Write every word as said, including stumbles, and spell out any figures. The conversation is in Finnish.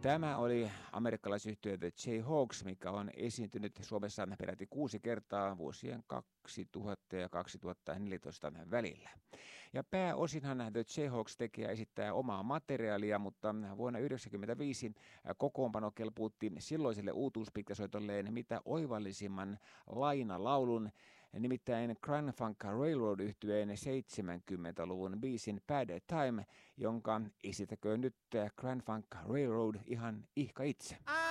Tämä oli amerikkalaisyhtye The Jayhawks, mikä on esiintynyt Suomessa peräti kuusi kertaa vuosien kaksituhatta ja kaksituhattaneljätoista välillä. Ja pääosinhan The Jayhawks tekee ja esittää omaa materiaalia, mutta vuonna yhdeksänkymmentäviisi kokoonpano kelpuutti silloiselle uutuuspitkäsoitolleen mitä oivallisimman lainalaulun, nimittäin Grand Funk Railroad-yhtyeen seitsemänkymmentäluvun biisin Bad Time, jonka esittäköön nyt Grand Funk Railroad ihan ihka itse.